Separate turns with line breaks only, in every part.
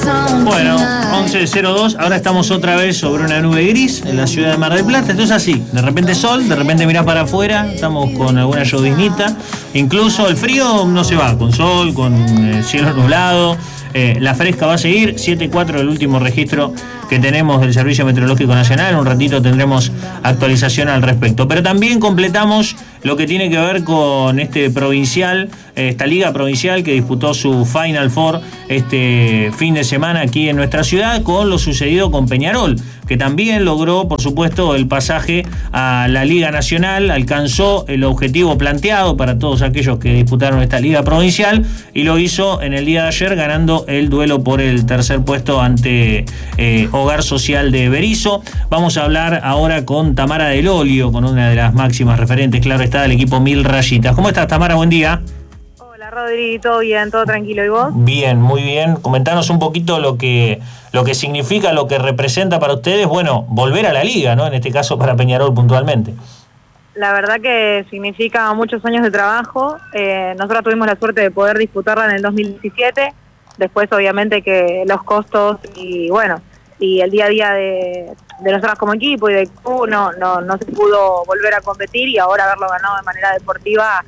Bueno, 11:02, ahora estamos otra vez sobre una nube gris en la ciudad de Mar del Plata. Esto es así, de repente sol, de repente mirás para afuera, estamos con alguna lloviznita. Incluso el frío no se va, con sol, con cielo nublado. La fresca va a seguir, 7.4 el último registro que tenemos del Servicio Meteorológico Nacional. Un ratito tendremos actualización al respecto. Pero también completamos lo que tiene que ver con este provincial, esta liga provincial que disputó su Final Four este fin de semana aquí en nuestra ciudad, con lo sucedido con Peñarol, que también logró, por supuesto, el pasaje a la Liga Nacional, alcanzó el objetivo planteado para todos aquellos que disputaron esta liga provincial y lo hizo en el día de ayer ganando el duelo por el tercer puesto ante Hogar Social de Berisso. Vamos a hablar ahora con Tamara Del Olio, con una de las máximas referentes, claro está, del equipo Mil Rayitas. ¿Cómo estás, Tamara? Buen día.
Hola, Rodri, ¿todo bien? ¿Todo tranquilo? ¿Y vos?
Bien, muy bien. Comentanos un poquito lo que significa, lo que representa para ustedes, bueno, volver a la liga, ¿no? En este caso para Peñarol puntualmente.
La verdad que significa muchos años de trabajo. Nosotros tuvimos la suerte de poder disputarla en el 2017. Después, obviamente, que los costos y, bueno, y el día a día de nosotros como equipo y de club no se pudo volver a competir, y ahora haberlo ganado de manera deportiva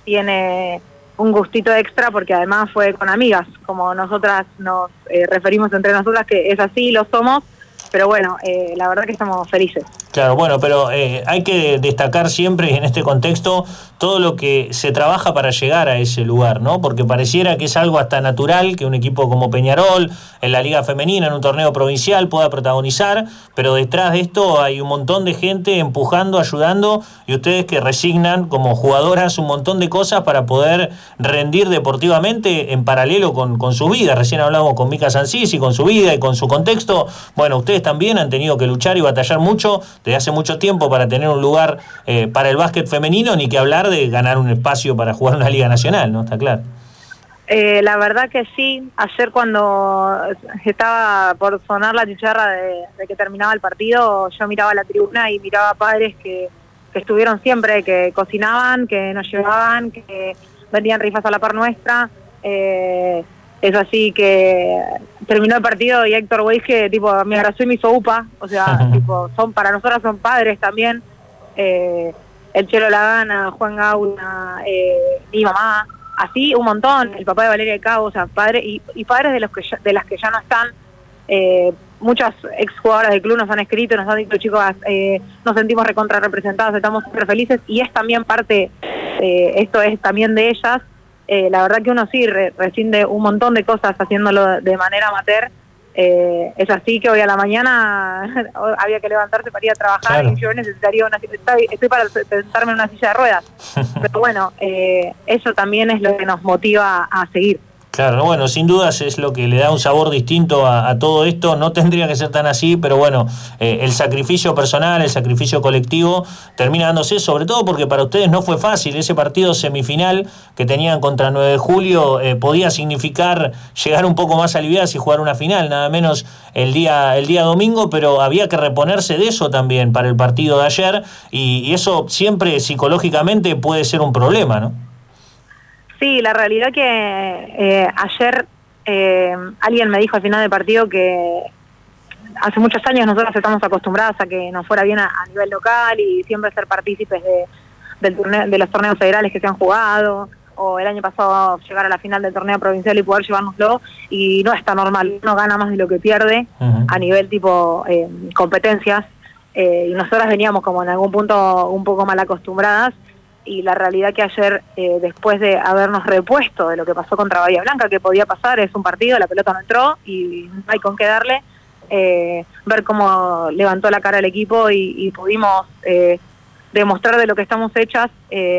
tiene un gustito extra, porque además fue con amigas, como nosotras nos referimos entre nosotras, que es así, lo somos, pero bueno, la verdad que estamos felices.
Claro, bueno, pero hay que destacar siempre en este contexto todo lo que se trabaja para llegar a ese lugar, ¿no? Porque pareciera que es algo hasta natural que un equipo como Peñarol, en la Liga Femenina, en un torneo provincial, pueda protagonizar, pero detrás de esto hay un montón de gente empujando, ayudando, y ustedes que resignan como jugadoras un montón de cosas para poder rendir deportivamente en paralelo con su vida. Recién hablamos con Mica Sanzisi, con su vida y con su contexto. Bueno, ustedes también han tenido que luchar y batallar mucho desde hace mucho tiempo para tener un lugar para el básquet femenino, ni que hablar de ganar un espacio para jugar una liga nacional, ¿no? Está claro.
La verdad que sí. Ayer cuando estaba por sonar la chicharra de que terminaba el partido, yo miraba la tribuna y miraba a padres que estuvieron siempre, que cocinaban, que nos llevaban, que vendían rifas a la par nuestra. Es así que terminó el partido y Héctor Weiss, que tipo me abrazó y me hizo upa, o sea, tipo, para nosotras son padres también. El Chelo Lagana, Juan Gauna, mi mamá, así un montón, el papá de Valeria de Cabo, o sea, padres y padres de las que ya no están. Muchas exjugadoras del club nos han escrito, nos han dicho, chicos, nos sentimos recontra representadas, estamos súper felices, y es también parte, esto es también de ellas. La verdad que uno sí rescinde un montón de cosas haciéndolo de manera amateur. Es así que hoy a la mañana había que levantarse para ir a trabajar, claro. Y yo necesitaría estoy para sentarme en una silla de ruedas. Pero bueno, eso también es lo que nos motiva a seguir.
Claro, bueno, sin dudas es lo que le da un sabor distinto a todo esto. No tendría que ser tan así, pero bueno, el sacrificio personal, el sacrificio colectivo termina dándose, sobre todo porque para ustedes no fue fácil. Ese partido semifinal que tenían contra 9 de julio podía significar llegar un poco más aliviadas y jugar una final, nada menos el día domingo, pero había que reponerse de eso también para el partido de ayer, y eso siempre psicológicamente puede ser un problema, ¿no?
Sí, la realidad que ayer alguien me dijo al final del partido que hace muchos años nosotros estamos acostumbradas a que nos fuera bien a nivel local y siempre ser partícipes de los torneos federales que se han jugado, o el año pasado llegar a la final del torneo provincial y poder llevárnoslo, y no está normal, uno gana más de lo que pierde. Uh-huh. A nivel tipo competencias, y nosotras veníamos como en algún punto un poco mal acostumbradas. Y la realidad que ayer, después de habernos repuesto de lo que pasó contra Bahía Blanca, que podía pasar, es un partido, la pelota no entró y no hay con qué darle, ver cómo levantó la cara el equipo y pudimos demostrar de lo que estamos hechas,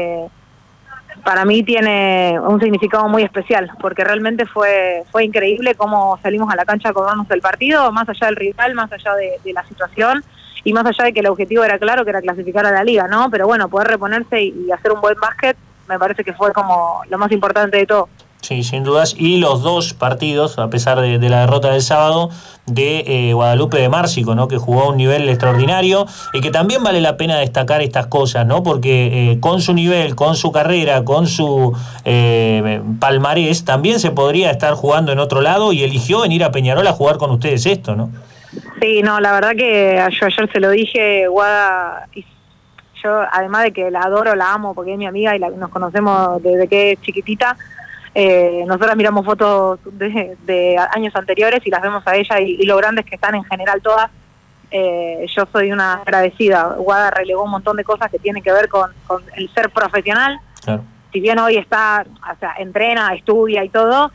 para mí tiene un significado muy especial, porque realmente fue increíble cómo salimos a la cancha a cobrarnos el partido, más allá del rival, más allá de la situación. Y más allá de que el objetivo era claro, que era clasificar a la liga, ¿no? Pero bueno, poder reponerse y hacer un buen básquet, me parece que fue como lo más importante de todo.
Sí, sin dudas. Y los dos partidos, a pesar de la derrota del sábado, de Guadalupe de Márcico, ¿no? Que jugó a un nivel extraordinario y que también vale la pena destacar estas cosas, ¿no? Porque con su nivel, con su carrera, con su palmarés, también se podría estar jugando en otro lado y eligió venir a Peñarol a jugar con ustedes esto, ¿no?
Sí, no, la verdad que yo ayer se lo dije, Guada, y yo además de que la adoro, la amo porque es mi amiga y nos conocemos desde que es chiquitita. Nosotras miramos fotos de años anteriores y las vemos a ella y lo grandes que están en general todas. Yo soy una agradecida. Guada relegó un montón de cosas que tienen que ver con el ser profesional. Claro. Si bien hoy está, o sea, entrena, estudia y todo,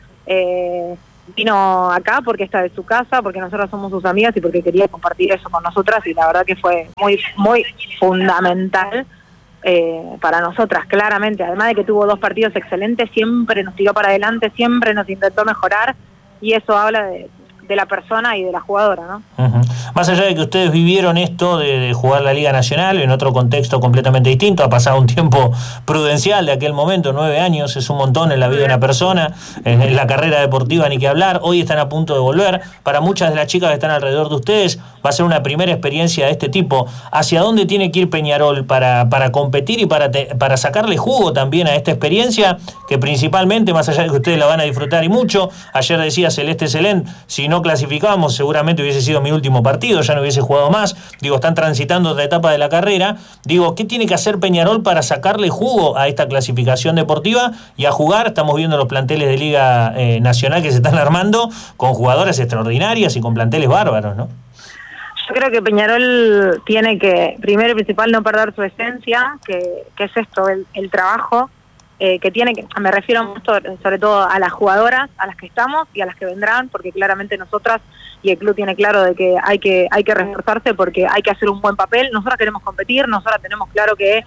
vino acá porque está de su casa, porque nosotras somos sus amigas y porque quería compartir eso con nosotras y la verdad que fue muy, muy fundamental. Para nosotras, claramente, además de que tuvo 2 partidos excelentes, siempre nos tiró para adelante, siempre nos intentó mejorar y eso habla de la persona y de la jugadora, ¿no? Uh-huh.
Más allá de que ustedes vivieron esto de jugar la Liga Nacional en otro contexto completamente distinto, ha pasado un tiempo prudencial de aquel momento, 9 años, es un montón en la vida de una persona, en la carrera deportiva ni que hablar, hoy están a punto de volver, para muchas de las chicas que están alrededor de ustedes va a ser una primera experiencia de este tipo. ¿Hacia dónde tiene que ir Peñarol para competir y para sacarle jugo también a esta experiencia que principalmente, más allá de que ustedes la van a disfrutar y mucho, ayer decía Celeste Selén, si no clasificábamos seguramente hubiese sido mi último partido, ya no hubiese jugado más, digo, están transitando otra etapa de la carrera, digo, ¿qué tiene que hacer Peñarol para sacarle jugo a esta clasificación deportiva y a jugar? Estamos viendo los planteles de Liga Nacional que se están armando con jugadoras extraordinarias y con planteles bárbaros, ¿no?
Yo creo que Peñarol tiene que, primero y principal, no perder su esencia, que es esto, el trabajo, que tiene que, me refiero mucho, sobre todo a las jugadoras, a las que estamos y a las que vendrán, porque claramente nosotras, y el club tiene claro de que hay que reforzarse porque hay que hacer un buen papel. Nosotras queremos competir, nosotras tenemos claro que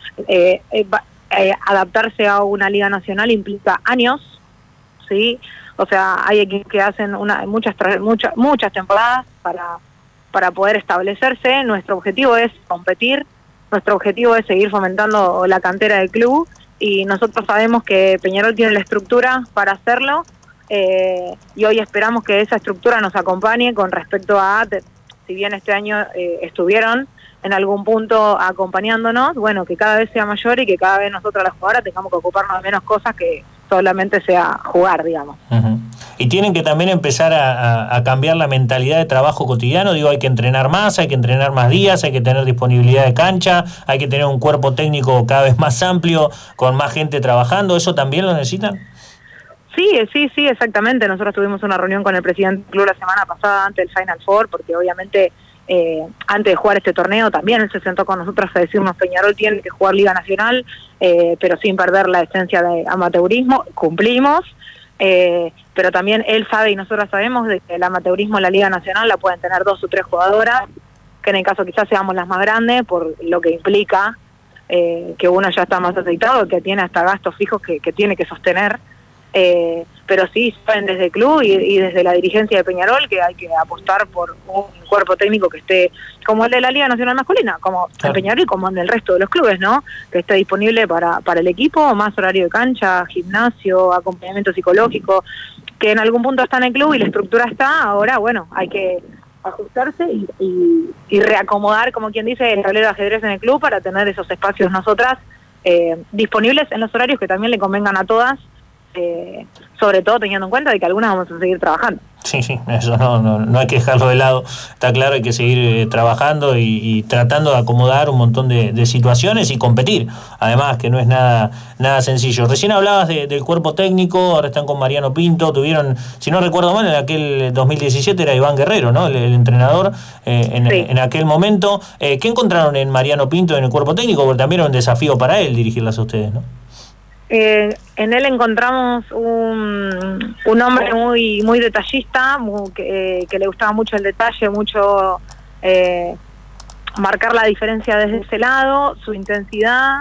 adaptarse a una liga nacional implica años, ¿sí? O sea, hay equipos que hacen muchas temporadas para poder establecerse. Nuestro objetivo es competir, nuestro objetivo es seguir fomentando la cantera del club y nosotros sabemos que Peñarol tiene la estructura para hacerlo y hoy esperamos que esa estructura nos acompañe con respecto a, si bien este año estuvieron en algún punto acompañándonos, bueno, que cada vez sea mayor y que cada vez nosotros las jugadoras tengamos que ocuparnos de menos cosas que solamente sea jugar, digamos. Uh-huh.
Y tienen que también empezar a cambiar la mentalidad de trabajo cotidiano, digo, hay que entrenar más, hay que entrenar más días, hay que tener disponibilidad de cancha, hay que tener un cuerpo técnico cada vez más amplio, con más gente trabajando, ¿eso también lo necesitan?
Sí, exactamente. Nosotros tuvimos una reunión con el presidente del club la semana pasada antes del Final Four, porque obviamente antes de jugar este torneo también él se sentó con nosotros a decirnos Peñarol tiene que jugar Liga Nacional, pero sin perder la esencia de amateurismo. Cumplimos, pero también él sabe y nosotros sabemos de que el amateurismo en la Liga Nacional la pueden tener 2 o 3 jugadoras, que en el caso quizás seamos las más grandes por lo que implica que uno ya está más aceitado, que tiene hasta gastos fijos que tiene que sostener. Pero sí saben desde el club y desde la dirigencia de Peñarol que hay que apostar por un cuerpo técnico que esté como el de la Liga Nacional Masculina, como en Peñarol y como en el resto de los clubes, ¿no? Que esté disponible para el equipo, más horario de cancha, gimnasio, acompañamiento psicológico, que en algún punto está en el club y la estructura está, ahora bueno, hay que ajustarse y reacomodar, como quien dice, el tablero de ajedrez en el club para tener esos espacios nosotras disponibles en los horarios que también le convengan a todas, sobre todo teniendo en cuenta de que algunas vamos a seguir trabajando.
Sí, eso no hay que dejarlo de lado, está claro, hay que seguir trabajando y tratando de acomodar un montón de situaciones y competir, además que no es nada sencillo. Recién hablabas del cuerpo técnico, ahora están con Mariano Pinto, tuvieron, si no recuerdo mal, en aquel 2017 era Iván Guerrero, ¿no? El entrenador en aquel momento. ¿Qué encontraron en Mariano Pinto en el cuerpo técnico? Porque también era un desafío para él dirigirlas a ustedes, ¿no?
En él encontramos un hombre muy detallista, que le gustaba mucho el detalle, mucho marcar la diferencia desde ese lado, su intensidad,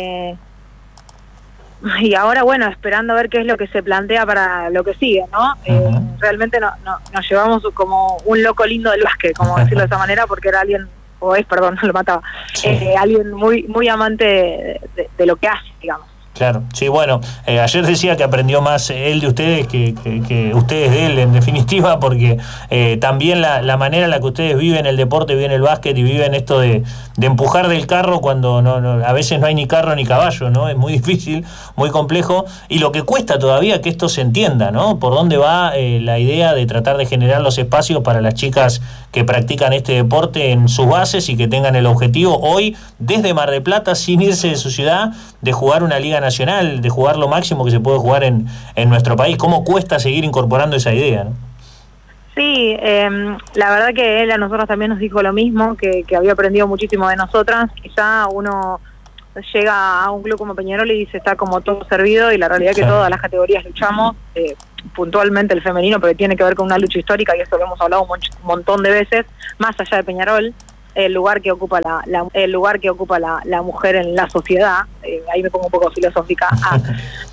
y ahora bueno, esperando a ver qué es lo que se plantea para lo que sigue, ¿no? Realmente nos llevamos como un loco lindo del básquet, como decirlo de esa manera, porque era alguien, no lo mataba, alguien muy amante de lo que hace, digamos.
Claro, sí, bueno, ayer decía que aprendió más él de ustedes que ustedes de él, en definitiva, porque también la manera en la que ustedes viven el deporte, viven el básquet y viven esto de empujar del carro cuando a veces no hay ni carro ni caballo, ¿no? Es muy difícil, muy complejo, y lo que cuesta todavía que esto se entienda, ¿no? Por dónde va la idea de tratar de generar los espacios para las chicas que practican este deporte en sus bases y que tengan el objetivo hoy, desde Mar del Plata, sin irse de su ciudad, de jugar una liga nacional, de jugar lo máximo que se puede jugar en nuestro país. ¿Cómo cuesta seguir incorporando esa idea, ¿no?
Sí, la verdad que él a nosotros también nos dijo lo mismo, que había aprendido muchísimo de nosotras. Quizá uno llega a un club como Peñarol y dice está como todo servido, y la realidad es que todas las categorías luchamos, puntualmente el femenino, porque tiene que ver con una lucha histórica, y esto lo hemos hablado un montón de veces, más allá de Peñarol, el lugar que ocupa la mujer en la sociedad. Ahí me pongo un poco filosófica.